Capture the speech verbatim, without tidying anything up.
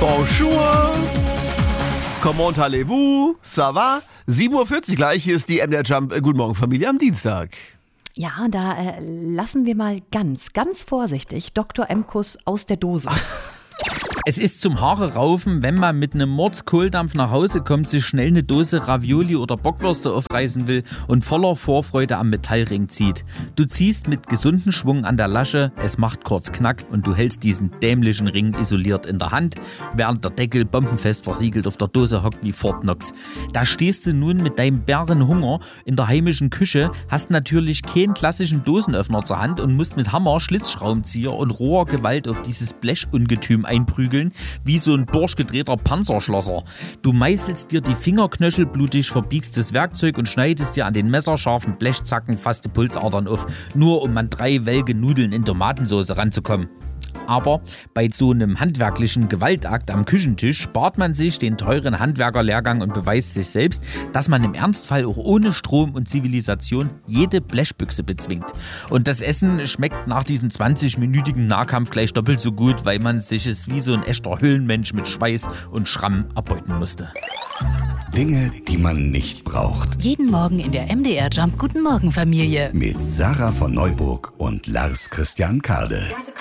Bonjour. Comment allez-vous? Ça va? sieben Uhr vierzig gleich, hier ist die M D R Jump. Guten Morgen, Familie, am Dienstag. Ja, da äh, lassen wir mal ganz, ganz vorsichtig Doktor Emkus aus der Dose. Es ist zum Haare raufen, wenn man mit einem Mordskohldampf nach Hause kommt, sich schnell eine Dose Ravioli oder Bockwürste aufreißen will und voller Vorfreude am Metallring zieht. Du ziehst mit gesundem Schwung an der Lasche, es macht kurz Knack und du hältst diesen dämlichen Ring isoliert in der Hand, während der Deckel bombenfest versiegelt auf der Dose hockt wie Fort Knox. Da stehst du nun mit deinem Bärenhunger in der heimischen Küche, hast natürlich keinen klassischen Dosenöffner zur Hand und musst mit Hammer, Schlitzschraubenzieher und roher Gewalt auf dieses Blechungetüm einprügeln, wie so ein durchgedrehter Panzerschlosser. Du meißelst dir die Fingerknöchel blutig, verbiegst das Werkzeug und schneidest dir an den messerscharfen Blechzacken fast die Pulsadern auf, nur um an drei welke Nudeln in Tomatensauce ranzukommen. Aber bei so einem handwerklichen Gewaltakt am Küchentisch spart man sich den teuren Handwerkerlehrgang und beweist sich selbst, dass man im Ernstfall auch ohne Strom und Zivilisation jede Blechbüchse bezwingt. Und das Essen schmeckt nach diesem zwanzigminütigen Nahkampf gleich doppelt so gut, weil man sich es wie so ein echter Höhlenmensch mit Schweiß und Schramm erbeuten musste. Dinge, die man nicht braucht. Jeden Morgen in der M D R Jump Guten Morgen Familie. Mit Sarah von Neuburg und Lars Christian Kade.